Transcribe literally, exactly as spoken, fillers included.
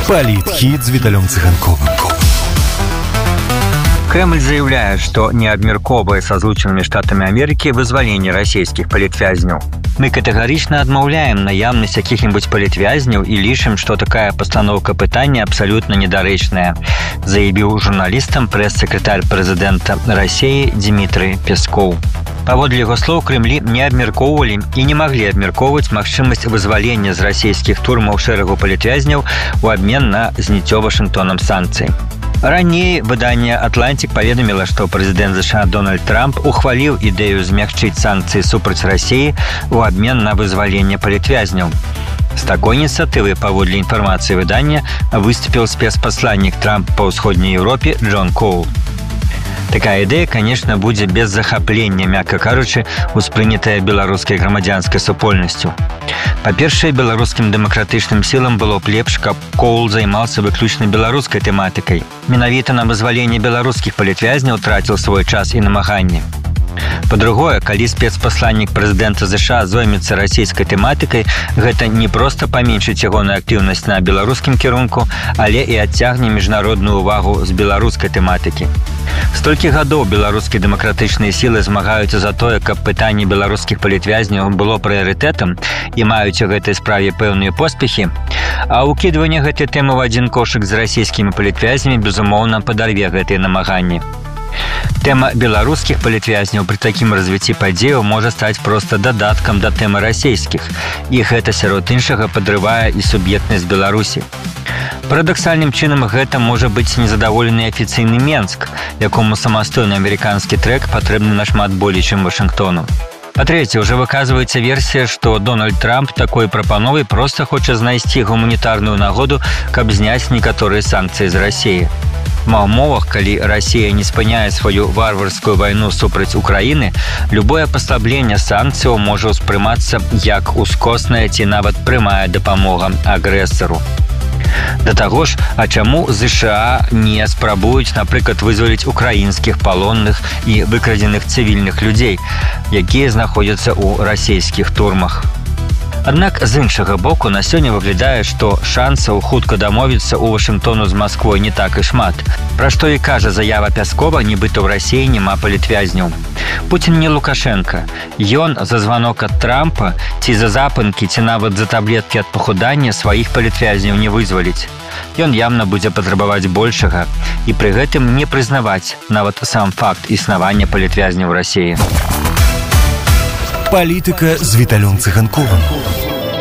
Политхит с Виталием Цыганковым. Кремль заявляет, что не абмяркоўвае со Злучанымі Штатамі Америки вызваленне расійскіх палітвязняў. Мы категорично отмаўляем наявность каких-нибудь палітвязняў и лічым, что такая постановка пытання абсолютно недарэчная, заявил журналистам пресс-секретарь президента России Дмитрий Песков. Паводле яго слоў, Кремлі не абмяркоўвалі і не маглі абмяркоўваць магчымасць вызвалення з расійскіх турмаў шэрагу палітвязняў у абмен на зняццё Вашингтонам санкцый. Ранее выдание «Атлантик» поведомило, что президент США Дональд Трамп ухвалил идею змягчить санкции супраць России в обмен на вызволение палітвязняў. С такой инициативой, паводле информации выдания, выступил спецпосланник Трампа по Усходней Европе Джон Коул. Такая идея, конечно, будет без захопления, мягко кажучи, успрынятая беларускай грамадзянскай супольнасцю. Па-першае, беларускім дэмакратычным сілам было б лепш, каб Коул займался выключна беларускай тэматыкай. Менавіта на вызваленне беларускіх палітвязняў траціў свой час і намаганні. Па-другое, калі спецпасланнік прэзідэнта США зоймецца расійскай тэматыкай, гэта не проста паменшыць ягоную актыўнасць на беларускім кірунку, але і адцягне міжнародную увагу з беларускай тэматыкі. Столькі гадоў беларускія дэмакратычныя сілы змагаюцца за тое, каб пытанне беларускіх палітвязняў было прыярытэтам і маюць у гэтай справе пэўныя поспехі, а ўкідванне гэтай тэмы ў адзін кошык з расійскімі палітвязнямі, безумоўна, падарве гэтыя намаганні. Тэма беларускіх палітвязняў пры такім развіцці падзеяў можа стаць проста дадаткам да тэмы расійскіх, і гэта сярод іншага падрывае і суб'ектнасць Беларусі. Парадаксальным чынам гэта можа быць незадаволены афіцыйны Менск, якому самастойны амерыканскі трэк патрэбны нашмат болей, чым Вашингтону. Па-трэцяе, уже выказваецца версія, што Дональд Трамп такой прапановай проста хоча знайсці гуманітарную нагоду, каб зняць некаторыя санкцыі з Расіі. Ва ўмовах, калі Расія не спыняе сваю варварскую вайну супраць Украіны, любое паслабленне санкцыяў можа ўспрымацца як ускосная ці нават прямая дапамога агрэсару. Да таго ж, а чаму ЗША не спрабуюць, напрыклад, вызваліць украінскіх палонных і выкрадзеных цывільных людзей, якія знаходзяцца ў расійскіх турмах? Аднак з іншага боку на сёння выглядае, што шансаў хутка дамовіцца ў Вашингтону з Масквой не так і шмат. Пра што і кажа заява Пяскова, нібыта ў Расіі няма палітвязняў. Пуцін не Лукашенка. Ён за званок ад Трампа ці за запынкі, ці нават за таблеткі ад пахудання сваіх палітвязняў не вызваліць. Ён явна будзе патрабаваць большага і пры гэтым не прызнаваць нават сам факт існавання палітвязняў Расіі. Политика с Виталием Цыганковым.